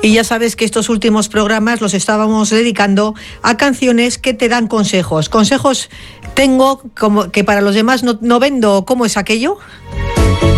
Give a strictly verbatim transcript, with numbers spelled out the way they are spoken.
Y ya sabes que estos últimos programas los estábamos dedicando a canciones que te dan consejos. Consejos tengo como que para los demás no, no vendo. ¿Cómo es aquello?